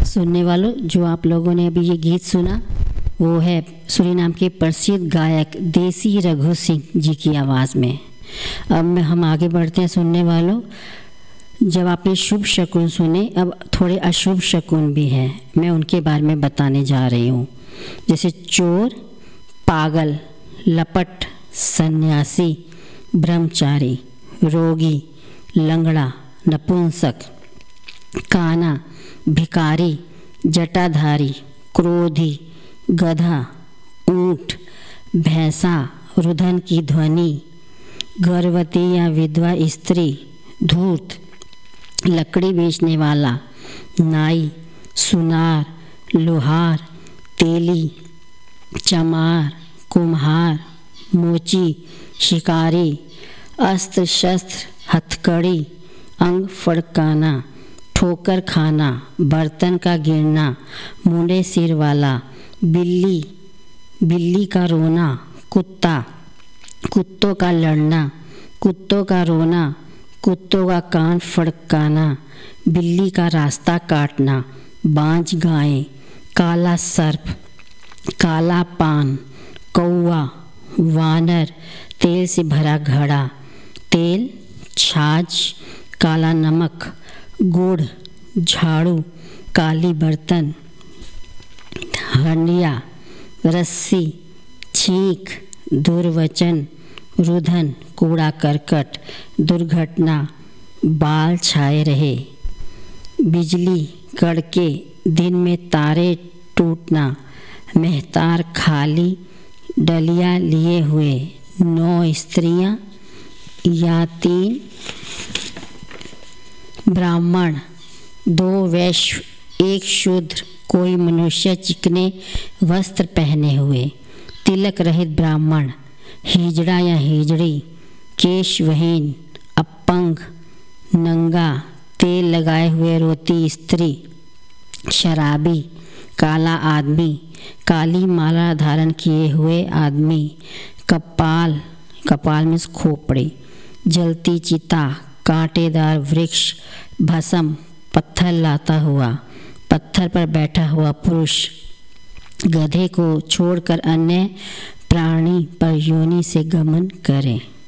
सुनने वालों, जो आप लोगों ने अभी ये गीत सुना वो है सूरीनाम के प्रसिद्ध गायक देसी रघु सिंह जी की आवाज़ में। अब हम आगे बढ़ते हैं सुनने वालों। जब आपने शुभ शकुन सुने, अब थोड़े अशुभ शकुन भी हैं, मैं उनके बारे में बताने जा रही हूँ। जैसे चोर, पागल, लपट, सन्यासी, ब्रह्मचारी, रोगी, लंगड़ा, नपुंसक, काना, भिखारी, जटाधारी, क्रोधी, गधा, ऊंट, भैंसा, रुदन की ध्वनि, गर्भवती या विधवा स्त्री, धूर्त, लकड़ी बेचने वाला, नाई, सुनार, लोहार, तेली, चमार, कुम्हार, मोची, शिकारी, अस्त्र शस्त्र, हथकड़ी, अंग फड़काना, ठोकर खाना, बर्तन का गिरना, मुंडे सिर वाला, बिल्ली, बिल्ली का रोना, कुत्ता, कुत्तों का लड़ना, कुत्तों का रोना, कुत्तों का कान फड़काना, बिल्ली का रास्ता काटना, बांझ गाय, काला सर्प, काला पान, कौवा, वानर, तेल से भरा घड़ा, तेल, छाछ, काला नमक, गुड़, झाड़ू, काली बर्तन, हंडिया, रस्सी, छींक, दुर्वचन, रुधन, कूड़ा करकट, दुर्घटना, बाल छाए रहे, बिजली कड़के, दिन में तारे टूटना, मेहतार खाली डलिया लिए हुए, 9 स्त्रियां या 3 ब्राह्मण, 2 वैश्य, 1 शूद्र, कोई मनुष्य चिकने वस्त्र पहने हुए, तिलक रहित ब्राह्मण, हिजड़ा या हिजड़ी, केशविहीन, अपंग, नंगा, तेल लगाए हुए रोती स्त्री, शराबी, काला आदमी, काली माला धारण किए हुए आदमी, कपाल, कपाल में खोपड़ी, जलती चिता, कांटेदार वृक्ष, भस्म, पत्थर लाता हुआ, पत्थर पर बैठा हुआ पुरुष, गधे को छोड़कर अन्य प्राणी पर योनि से गमन करें।